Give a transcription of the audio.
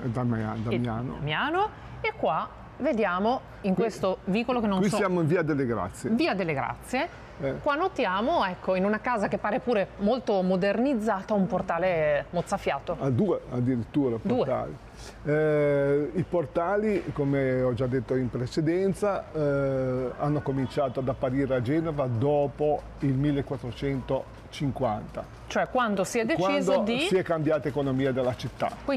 Damiano. E qua vediamo in questo vicolo che non Qui so... siamo in Via delle Grazie. Via delle Grazie. Qua notiamo, ecco, in una casa che pare pure molto modernizzata, un portale mozzafiato. Due addirittura portali. I portali, come ho già detto in precedenza, hanno cominciato ad apparire a Genova dopo il 1450. Cioè quando si è deciso quando si è cambiata economia della città.